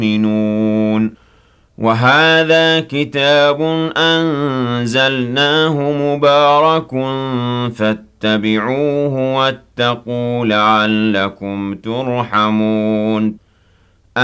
يؤمنون وهذا كتاب أنزلناه مبارك فاتبعوه واتقوا لعلكم ترحمون